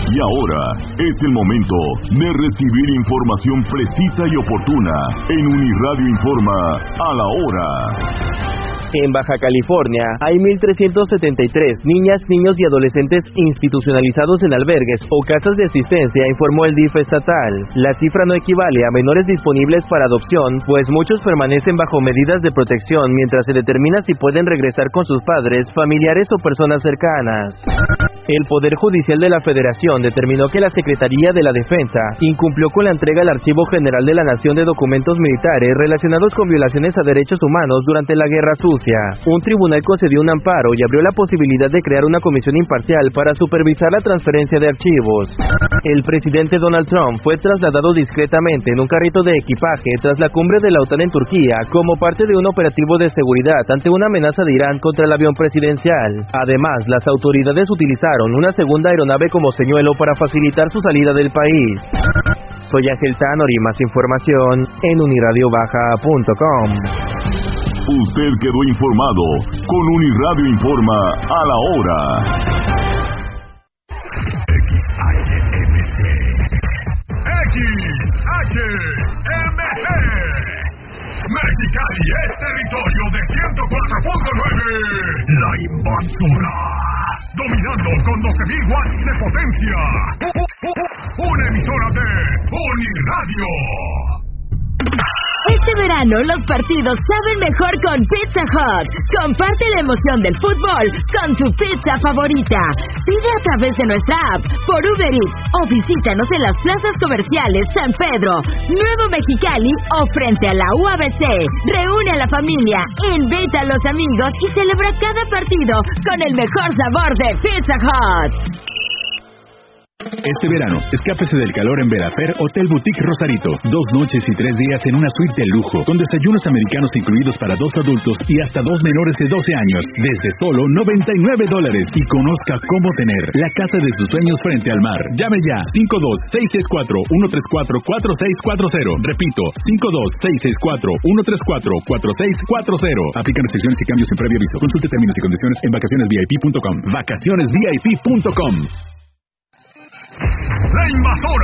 Y ahora es el momento de recibir información precisa y oportuna en Uniradio Informa a la hora. En Baja California hay 1,373 niñas, niños y adolescentes institucionalizados en albergues o casas de asistencia, informó el DIF estatal. La cifra no equivale a menores disponibles para adopción, pues muchos permanecen bajo medidas de protección mientras se determina si pueden regresar con sus padres, familiares o personas cercanas. El Poder Judicial de la Federación determinó que la Secretaría de la Defensa incumplió con la entrega al Archivo General de la Nación de documentos militares relacionados con violaciones a derechos humanos durante la Guerra Sucia. Un tribunal concedió un amparo y abrió la posibilidad de crear una comisión imparcial para supervisar la transferencia de archivos. El presidente Donald Trump fue trasladado discretamente en un carrito de equipaje tras la cumbre de la OTAN en Turquía como parte de un operativo de seguridad ante una amenaza de Irán contra el avión presidencial. Además, las autoridades utilizaron una segunda aeronave como señuelo para facilitar su salida del país. Soy Ángel Tanori, más información en unirradiobaja.com. Usted quedó informado con Uniradio Informa a la hora. XHMG Mexicali es territorio de 104.9. La Invasora, dominando con 12,000 watts de potencia. Una emisora de Uniradio. Este verano los partidos saben mejor con Pizza Hut. Comparte la emoción del fútbol con tu pizza favorita. Pide a través de nuestra app, por Uber Eats o visítanos en las plazas comerciales San Pedro, Nuevo Mexicali o frente a la UABC. Reúne a la familia, invita a los amigos y celebra cada partido con el mejor sabor de Pizza Hut. Este verano, escápese del calor en Verafer Hotel Boutique Rosarito. 2 noches y 3 días en una suite de lujo, con desayunos americanos incluidos para 2 adultos y hasta 2 menores de 12 años, desde solo $99. Y conozca cómo tener la casa de sus sueños frente al mar. Llame ya, 52-664-134-4640. Repito, 52-664-134-4640. Aplican restricciones y cambios sin previo aviso. Consulte términos y condiciones en vacacionesvip.com. Vacacionesvip.com. La Invasora.